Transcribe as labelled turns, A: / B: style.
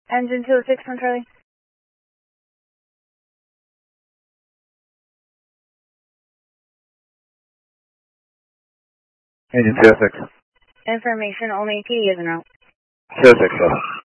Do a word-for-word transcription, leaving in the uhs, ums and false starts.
A: Engine two oh six on Charlie.
B: Engine two oh six.
A: Information only P is and out.
B: two oh six, yes.